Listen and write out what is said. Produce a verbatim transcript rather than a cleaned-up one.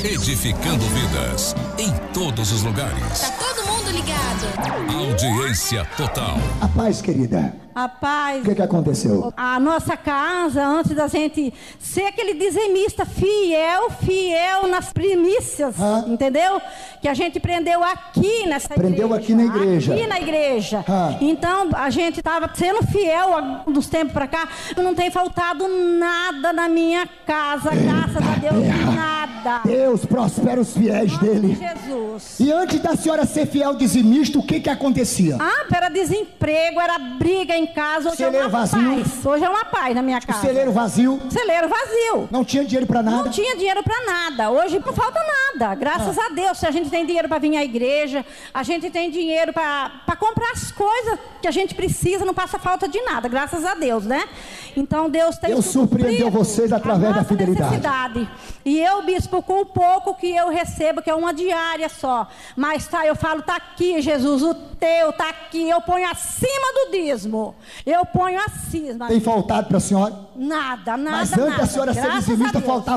edificando vidas em todos os lugares. Tá todo mundo ligado. Audiência total. A paz, querida. Rapaz, O que que aconteceu? a nossa casa, antes da gente ser aquele dizimista fiel, fiel nas primícias, Ah. entendeu? Que a gente prendeu aqui nessa Prendeu igreja. aqui na igreja. Aqui na igreja. Ah. Então, a gente estava sendo fiel há dos tempos para cá. Não tem faltado nada na minha casa, graças a Deus, terra. nada. Deus prospera os fiéis dele. Jesus. E antes da senhora ser fiel dizimista, o que que acontecia? Ah, era desemprego, era briga em casa. Hoje Celeiro é uma vazio. paz. Hoje é uma paz na minha O casa. celeiro vazio. Celeiro vazio. Não tinha dinheiro pra nada. Não tinha dinheiro para nada. Hoje não falta nada. Graças Ah. a Deus. Se a gente tem dinheiro para vir à igreja, a gente tem dinheiro para comprar as coisas que a gente precisa, não passa falta de nada. Graças a Deus, né? Então Deus tem Deus surpreendeu suprido vocês através a da nossa fidelidade. necessidade. E eu, bispo, com o pouco que eu recebo, que é uma diária só, mas tá, eu falo, tá aqui, Jesus, o teu tá aqui. Eu ponho acima do dízimo. Eu ponho acima. Tem faltado pra senhora? Nada, nada, Mas antes nada. da senhora ser Graças a dizimista, Deus. faltava